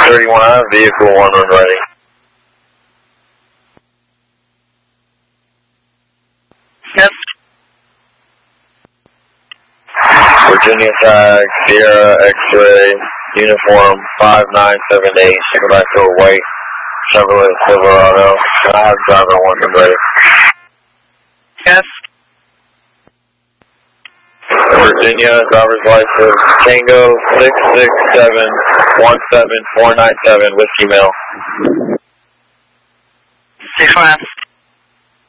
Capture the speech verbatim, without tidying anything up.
thirty-one, I have vehicle one when ready. Yes. Virginia tag, Sierra X-ray, uniform five nine seven eight, Tobacco white, Chevrolet Silverado. I have driver one when ready. Yes. Virginia, driver's license, Tango six six seven one seven four nine seven, Whiskey Mail. six one.